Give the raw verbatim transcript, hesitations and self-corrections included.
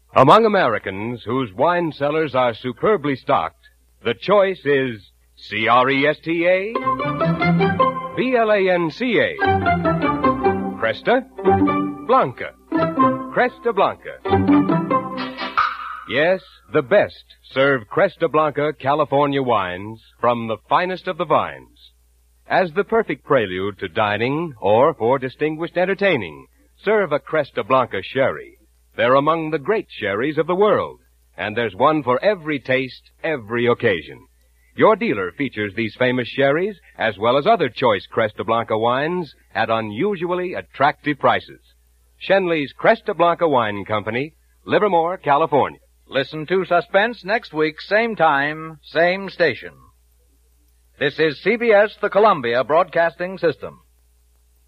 Among Americans whose wine cellars are superbly stocked, the choice is C R E S T A, B L A N C A, Cresta, Blanca, Cresta Blanca. Yes, the best serve Cresta Blanca California wines from the finest of the vines. As the perfect prelude to dining or for distinguished entertaining, serve a Cresta Blanca sherry. They're among the great sherries of the world, and there's one for every taste, every occasion. Your dealer features these famous sherries, as well as other choice Cresta Blanca wines, at unusually attractive prices. Schenley's Cresta Blanca Wine Company, Livermore, California. Listen to Suspense next week, same time, same station. This is C B S, the Columbia Broadcasting System.